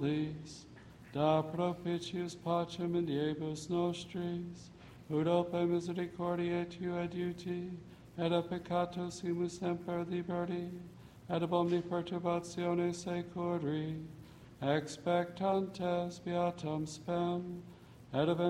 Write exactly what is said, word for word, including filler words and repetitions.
da propitius pacem in diebus nostris, ut opere misericordiae Tui adiuti, et a peccatus imus semper liberti, et ab omni perturbatione securi, expectantes beatam spem, et